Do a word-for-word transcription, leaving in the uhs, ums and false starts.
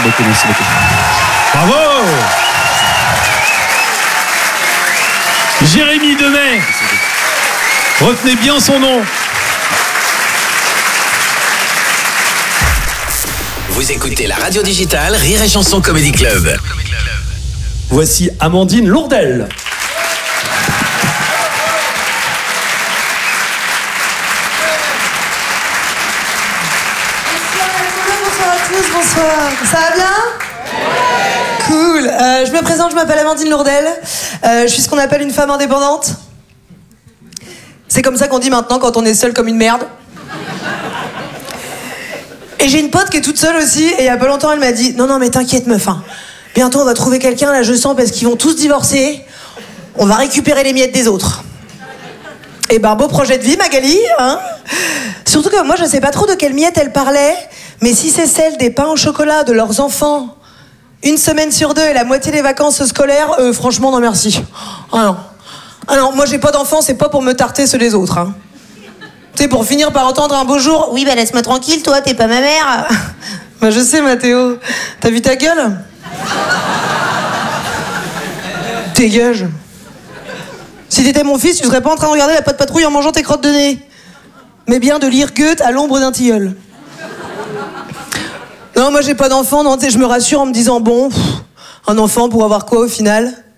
beaucoup, merci beaucoup. Bravo. Jérémy Demey. Retenez bien son nom. Vous écoutez la radio digitale Rire et Chanson Comedy Club. Voici Amandine Lourdel. Bonsoir à tous, bonsoir. Ça va bien ? Cool. Euh, je me présente, je m'appelle Amandine Lourdel. Euh, je suis ce qu'on appelle une femme indépendante. C'est comme ça qu'on dit maintenant quand on est seul comme une merde. Et j'ai une pote qui est toute seule aussi, et il y a pas longtemps elle m'a dit « Non, non, mais t'inquiète meuf, hein. Bientôt on va trouver quelqu'un, là je sens, parce qu'ils vont tous divorcer. On va récupérer les miettes des autres. » Et ben beau projet de vie Magali, hein. Surtout que moi je sais pas trop de quelles miettes elle parlait, mais si c'est celle des pains au chocolat de leurs enfants, une semaine sur deux et la moitié des vacances scolaires, euh, franchement non merci. Ah non. Ah non, moi j'ai pas d'enfants, c'est pas pour me tarter ceux des autres, hein. Tu sais, pour finir par entendre un beau jour, oui bah laisse-moi tranquille, toi t'es pas ma mère. Bah je sais Mathéo, t'as vu ta gueule? Dégage. Si t'étais mon fils, tu serais pas en train de regarder la Patte Patrouille en mangeant tes crottes de nez, mais bien de lire Goethe à l'ombre d'un tilleul. Non, moi j'ai pas d'enfant, non, tu sais, je me rassure en me disant, bon, pff, un enfant pour avoir quoi au final?